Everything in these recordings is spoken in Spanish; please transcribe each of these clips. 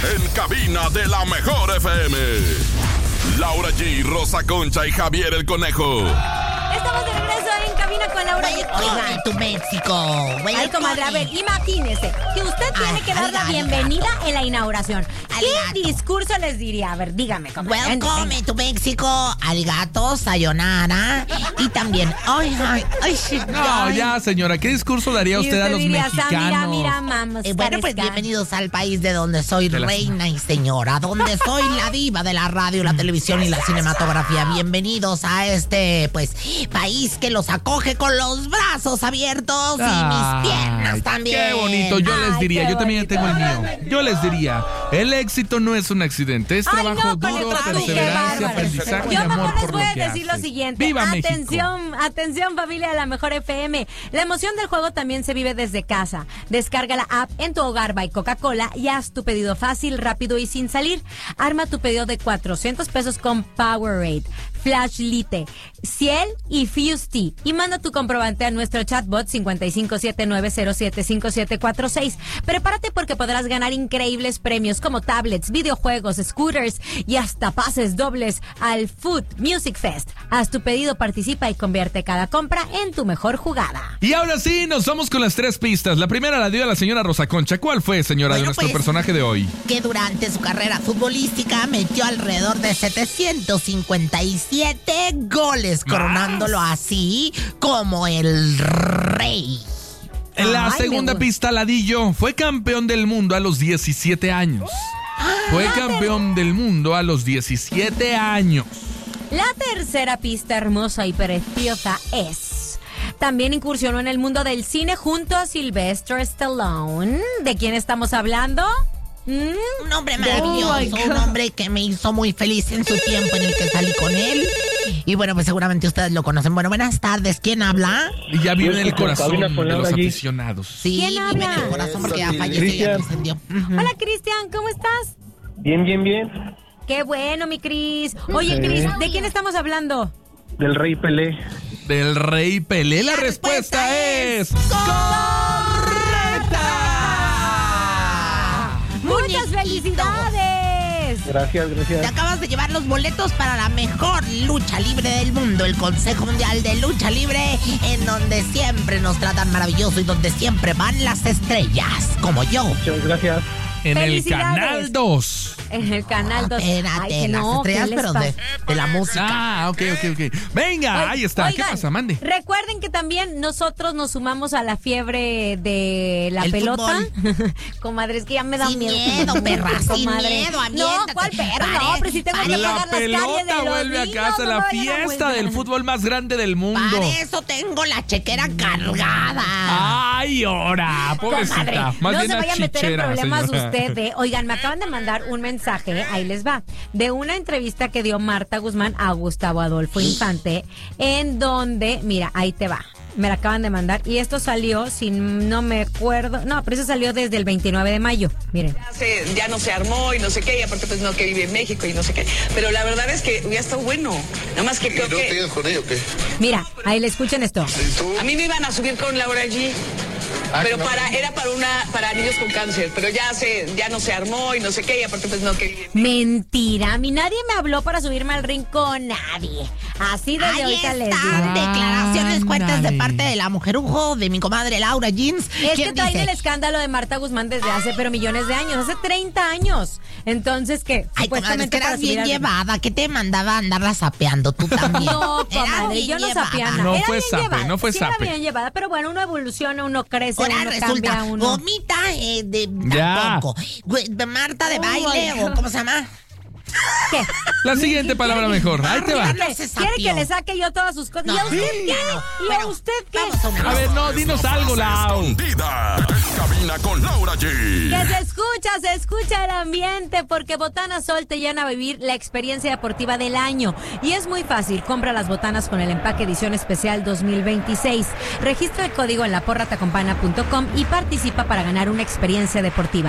En cabina de la mejor FM. Laura G, Rosa Concha y Javier el Conejo. Estamos de regreso en cabina con Laura G. Oigan, tu México. Ay, comadre, a ver, imagínese que usted tiene que dar la bienvenida en la inauguración. ¿Qué discurso les diría? A ver, dígame, comadre. Welcome to México, arigato, sayonara. Y también, No, ya, señora, ¿qué discurso daría usted a los mexicanos? Mira, vamos. Bueno, pues bienvenidos al país de donde soy reina y señora, donde soy la diva de la radio, la televisión y la cinematografía. Bienvenidos a este, pues, país que los acoge con los brazos abiertos y mis piernas también. Qué bonito, yo les diría, yo también tengo el mío. Yo les diría, el éxito no es un accidente, es trabajo duro, perseverancia, aprendizaje y amor por lo que haces. Yo mejor les voy a decir lo siguiente. ¡Viva Atención, México! Atención, familia de la mejor FM. La emoción del juego también se vive desde casa. Descarga la app en tu hogar by Coca-Cola y haz tu pedido fácil, rápido y sin salir. Arma tu pedido de 400 pesos con Powerade, Flash Lite, Ciel y Fuse Tea. Y manda tu comprobante a nuestro chatbot 5579075746. Prepárate porque podrás ganar increíbles premios como tablets, videojuegos, scooters y hasta pases dobles al Food Music Fest. Haz tu pedido, participa y convierte cada compra en tu mejor jugada. Y ahora sí, nos vamos con las 3 pistas. La primera la dio a la señora Rosa Concha. ¿Cuál fue, señora, de nuestro personaje de hoy? Que durante su carrera futbolística metió alrededor de 757 goles, coronándolo así como el rey. En la segunda pista la di yo. Fue campeón del mundo a los 17 años. Fue campeón del mundo a los 17 años. La tercera pista hermosa y preciosa es... También incursionó en el mundo del cine junto a Sylvester Stallone. ¿De quién estamos hablando? Un hombre maravilloso, un hombre que me hizo muy feliz en su tiempo en el que salí con él. Y bueno, pues seguramente ustedes lo conocen. Bueno, buenas tardes, ¿quién habla? Y ya viene el corazón de los aficionados. Sí, ¿quién habla? El corazón porque ya falleció y ya trascendió. Hola, Cristian, ¿cómo estás? Bien. Qué bueno, mi Cris. Oye, Cris, ¿de quién estamos hablando? Del Rey Pelé. Del Rey Pelé. La respuesta es... ¡correcta! ¡Muchas felicidades! Gracias. Te acabas de llevar los boletos para la mejor lucha libre del mundo, el Consejo Mundial de Lucha Libre, en donde siempre nos tratan maravilloso y donde siempre van las estrellas, como yo. Muchas gracias. En el Canal 2. En el Canal 2. Espérate, las estrellas, pero de la música. Ah, ok. Venga, ahí está. Oigan, ¿qué pasa? Mande. Recuerden que también nosotros nos sumamos a la fiebre de la pelota. Comadre, es que ya me da sin miedo. Perra, sin comadre. miedo, No, ¿cuál perro? No, pero si tengo que pagar La las calles de pelota los vuelve a niños, casa, no la me vayan a fiesta multar. del fútbol más grande del mundo. Para eso tengo la chequera cargada. Ay, ahora, pobrecita. Comadre, Más no bien se vaya a meter en chichera, problemas señora. usted. Oigan, me acaban de mandar un mensaje, ahí les va, de una entrevista que dio Marta Guzmán a Gustavo Adolfo Infante, en donde, mira, ahí te va. Me la acaban de mandar y esto salió, si no me acuerdo, no, pero eso salió desde el 29 de mayo, miren. Ya no se armó y no sé qué, y aparte pues no, que vive en México y no sé qué, pero la verdad es que hubiera estado bueno, nada más que creo ¿No que... te ibas con ella o qué? Mira, ahí le escuchen esto. A mí me iban a subir con Laura G, pero era para niños con cáncer, pero ya no se armó y no sé qué, y aparte pues no, que vive en México. Mentira, a mí nadie me habló para subirme al ring con nadie. Así desde Ahí ahorita les están digo. declaraciones cuentas de Ándale. parte de la mujerujo de mi comadre Laura Jeans. Es que ¿Quién traen dice? el escándalo de Marta Guzmán desde hace pero millones de años, hace 30 años. Entonces, ¿qué? Ay, comadre, es que para eras subir bien al- llevada. ¿Qué te mandaba a andarla sapeando tú también? No, Eras comadre, bien yo no llevada. sapía nada. No Era fue bien sape, llevada, no fue sí sape. era bien llevada, pero bueno, uno evoluciona, uno crece, Ahora uno resulta, cambia, uno... gomita de Ya. tampoco. Marta de Oh, baile, my o God. ¿cómo se llama? ¿Qué? La siguiente palabra mejor. Ahí te va. No se ¿Quiere sapió. que le saque yo todas sus cosas? No, ¿Y a usted qué? ya no. ¿Y a Bueno, usted qué? vamos a un A ver, no, dinos algo, Lau. Escondida en cabina con Laura G. Que se escucha el ambiente porque Botana Sol te llena a vivir la experiencia deportiva del año. Y es muy fácil, compra las botanas con el empaque edición especial 2026. Registra el código en laporratacompana.com y participa para ganar una experiencia deportiva.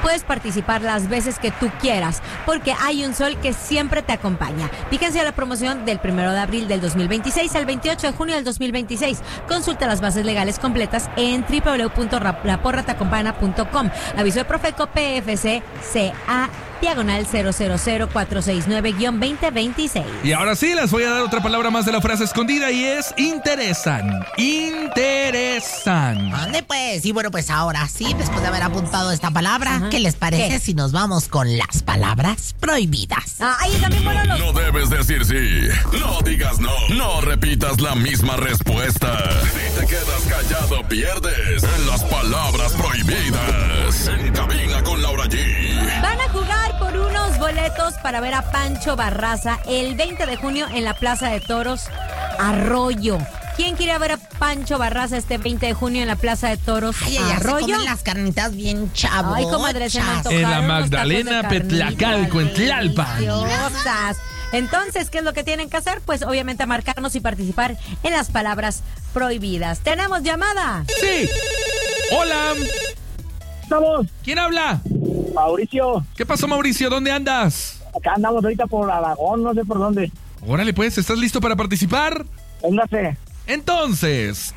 puedes participar las veces que tú quieras, porque hay un sol que siempre te acompaña. Fíjense a la promoción del 1 de abril del 2026 al 28 de junio del 2026. Consulta las bases legales completas en www.laporratacompana.com. Aviso de Profeco PFC CA diagonal 000469-2026. Y ahora sí, les voy a dar otra palabra más de la frase escondida y es interesan. Interesan. ¿Dónde pues? Y bueno, pues ahora sí, después de haber apuntado esta palabra, ¿qué les parece si nos vamos con las palabras prohibidas? Ahí también fueron los... No debes decir sí. No digas no. No repitas la misma respuesta. Si te quedas callado, pierdes en las palabras prohibidas. En cabina con Laura G. Van a jugar por unos boletos para ver a Pancho Barraza el 20 de junio en la Plaza de Toros Arroyo. ¿Quién quiere ver a Pancho Barraza este 20 de junio en la Plaza de Toros Arroyo? Se comen las carnitas bien chavos. Ay, comadre, se me antojaron En la unos Magdalena, tacos de Petlacalco, en Tlalpan. deliciosas. Entonces, ¿qué es lo que tienen que hacer? Pues obviamente marcarnos y participar en las palabras prohibidas. ¿Tenemos llamada? Sí. Hola. Estamos, ¿Quién habla? Mauricio. ¿Qué pasó, Mauricio? ¿Dónde andas? Acá andamos ahorita por Aragón, no sé por dónde. Órale, pues, ¿estás listo para participar? Véngase. Entonces,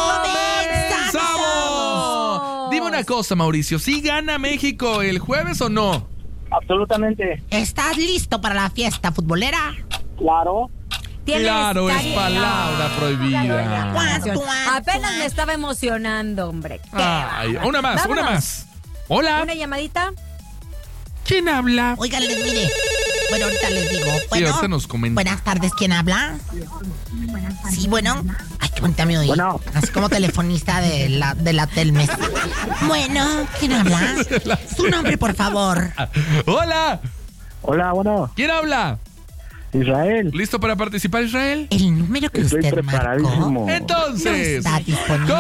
¡comenzamos! Dime una cosa, Mauricio, ¿sí gana México el jueves o no? Absolutamente. ¿Estás listo para la fiesta futbolera? Claro. Claro, es palabra prohibida. Apenas me estaba emocionando, hombre. Ay, una más, Vámonos. una más. Hola. ¿Una llamadita? ¿Quién habla? Oigan, mire. Bueno, ahorita les digo. Bueno, ahorita nos comenta. Buenas tardes, ¿quién habla? Sí, bueno. Ay, qué bonita me oí. Bueno. Así como telefonista de la Telmes. Bueno, ¿quién habla? Su nombre, por favor. Hola. Hola, bueno. ¿Quién habla? Israel. ¿Listo para participar, Israel? El número que Estoy usted preparadísimo. marcó Entonces, no está disponible.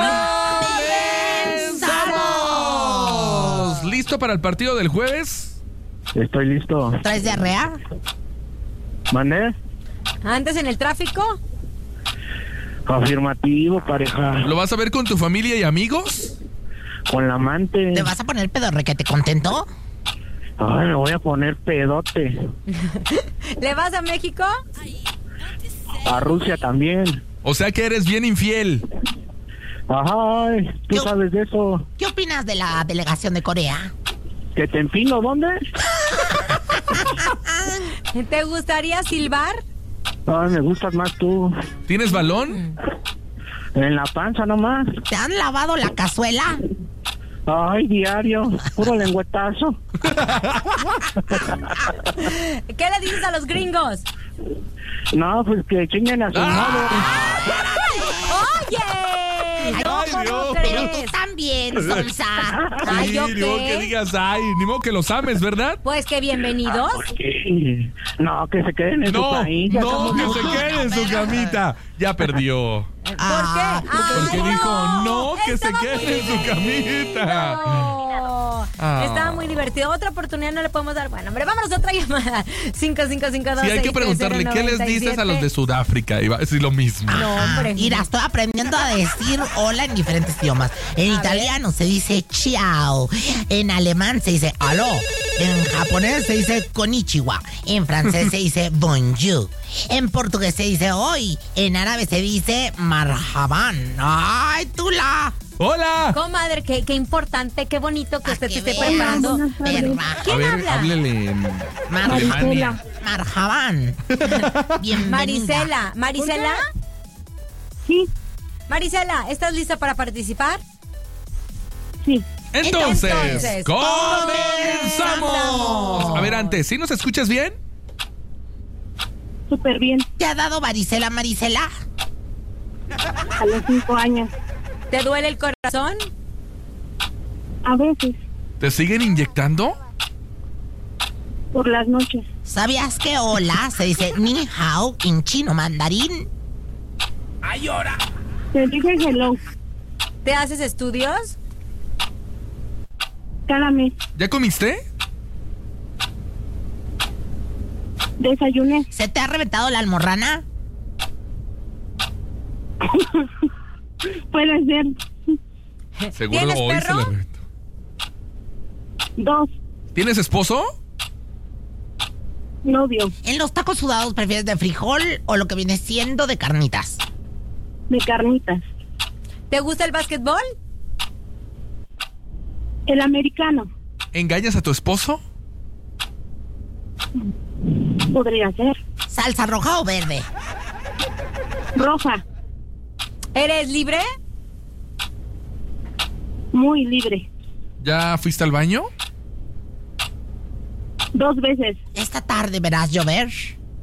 ¡comenzamos! ¿Listo para el partido del jueves? Estoy listo. ¿Traes diarrea? ¿Mandé? ¿Antes en el tráfico? Afirmativo, pareja. ¿Lo vas a ver con tu familia y amigos? Con la amante. ¿Te vas a poner pedorrequete contento? Ay, me voy a poner pedote. ¿Le vas a México? A Rusia también. O sea que eres bien infiel. Ay, tú Yo- sabes de eso. ¿Qué opinas de la delegación de Corea? ¿Que te empino dónde? ¿Te gustaría silbar? Ay, me gustas más tú. ¿Tienes balón? En la panza nomás. ¿Te han lavado la cazuela? Ay, diario. Puro lengüetazo. ¿Qué le dices a los gringos? No, pues que chinguen a su madre. ¡Oye! Ay, ¿Cómo Dios. Pero tú crees? también, Sonsa. Ay, ¿yo Sí, ni modo qué? que digas, ay, ni modo que los ames, ¿verdad? Pues que bienvenidos. ¿Qué? No, que se queden en su No, país. Ya no, estamos que se locos. quede en su camita. Ya perdió. ¿Por qué? Ah, Porque Ay, dijo, no, que se estaba muy quede en su camita. No. Ah. Estaba muy divertido. Otra oportunidad no le podemos dar. Bueno, hombre, vámonos a otra llamada. 5552. Sí, hay que preguntarle, ¿qué les dices a los de Sudáfrica? Iba a decir lo mismo. No, hombre. Mira, estoy aprendiendo a decir hola en diferentes idiomas. En italiano se dice ciao. En alemán se dice aló. En japonés se dice konnichiwa. En francés se dice bonjour. En portugués se dice hoy. En árabe se dice marhaban. ¡Ay, tula! ¡Hola! Comadre, qué importante, qué bonito que usted se esté veas, preparando. perra. A ¿Quién ver, habla? háblele en Alemania. Marhaban. Bienvenida. Marisela. ¿Marisela? Sí, Marisela, ¿estás lista para participar? sí. Entonces, comenzamos. ¡comenzamos! A ver, antes, ¿sí nos escuchas bien? Súper bien. ¿Te ha dado varicela, Marisela? A los 5 años. ¿Te duele el corazón? A veces, ¿Te siguen inyectando? por las noches. ¿Sabías que hola se dice ni hao en chino mandarín? Te dije hello ¿Te haces estudios? cada mes. ¿Ya comiste? Desayuné. ¿Se te ha reventado la almorrana? Puede ser. Seguro ¿Tienes hoy se perro? le reventó. 2. ¿Tienes esposo? Novio. ¿En los tacos sudados prefieres de frijol o lo que viene siendo de carnitas? De carnitas. ¿Te gusta el básquetbol? El americano. ¿Engañas a tu esposo? Podría ser. ¿Salsa roja o verde? Roja. ¿Eres libre? Muy libre. ¿Ya fuiste al baño? 2 veces. ¿Esta tarde verás llover?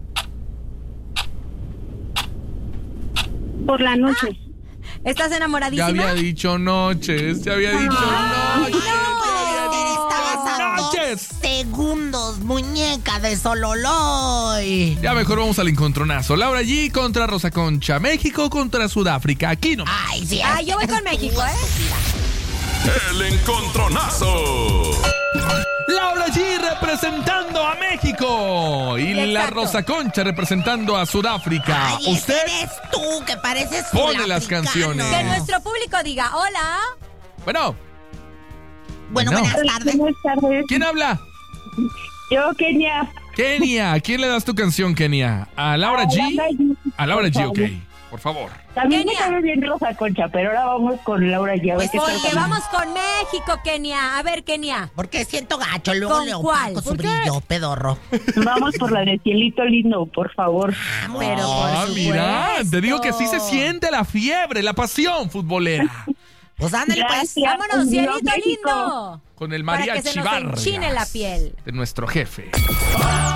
Por la noche. ¿Estás Ya enamoradísima? había dicho noches, ya había dicho noches. Estabas a 2 segundos, muñeca de Sololoy. Ya mejor vamos al encontronazo. Laura G contra Rosa Concha. México contra Sudáfrica. Aquí no. Ay, sí. Yo voy con México, El encontronazo. Laura G representando a México. Y la Exacto. Rosa Concha representando a Sudáfrica. Ay, Usted eres tú que pareces pone las sudafricano. canciones. Que nuestro público diga hola. Bueno, Bueno, Bueno. buenas tardes. Buenas tardes. ¿quién habla? Yo, Kenia. Kenia. ¿A quién le das tu canción, Kenia? ¿A Laura G? A Laura G, ok. Por favor. También Kenia. me cae bien Rosa Concha, pero ahora vamos con Laura ya. Pues Porque vamos con México, Kenia. A ver, Kenia. Porque siento gacho, luego ¿Con le cuál? opaco su ¿Por qué? brillo, pedorro. Vamos por la de Cielito Lindo, por favor. Pero por Mira, supuesto. te digo que sí se siente la fiebre, la pasión futbolera. Pues ándale, pues. Gracias. Vámonos, Viva cielito México. lindo. Con el Para que mariachi se nos Vargas enchine la piel. de nuestro jefe.